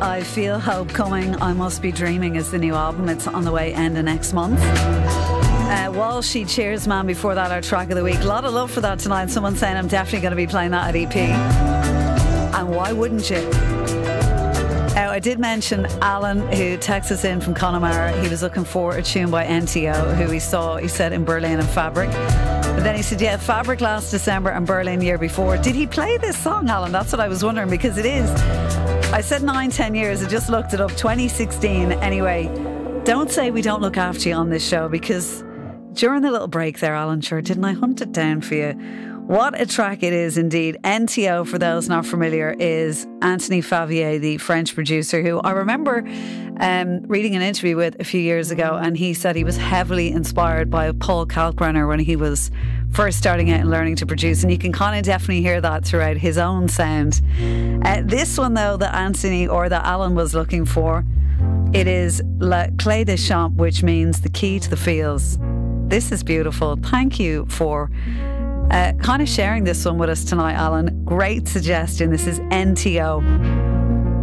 I Feel Hope Coming, I Must Be Dreaming is the new album. It's on the way end of next month. Walshy Cheers Man before that, our track of the week. A lot of love for that tonight. Someone saying I'm definitely going to be playing that at EP. And why wouldn't you? I did mention Alan, who texts us in from Connemara. He was looking for a tune by NTO, who he saw, he said, in Berlin and Fabric. But then he said, yeah, Fabric last December and Berlin year before. Did he play this song, Alan? That's what I was wondering, because it is. I said 9-10 years. I just looked it up. 2016. Anyway, don't say we don't look after you on this show, because during the little break there, Alan, sure, didn't I hunt it down for you? What a track it is indeed. NTO, for those not familiar, is Anthony Favier, the French producer, who I remember reading an interview with a few years ago, and he said he was heavily inspired by Paul Kalkbrenner when he was first starting out and learning to produce, and you can kind of definitely hear that throughout his own sound. This one, though, that Anthony or that Alan was looking for, it is La Clé des Champs, which means the key to the fields. This is beautiful. Thank you for kind of sharing this one with us tonight, Alan. Great suggestion. This is NTO.